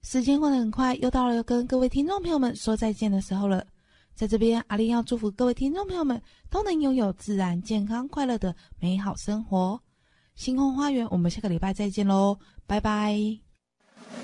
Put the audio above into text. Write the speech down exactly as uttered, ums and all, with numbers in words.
时间过得很快，又到了跟各位听众朋友们说再见的时候了。在这边，阿玲要祝福各位听众朋友们都能拥有自然、健康、快乐的美好生活。星空花园，我们下个礼拜再见喽，拜拜。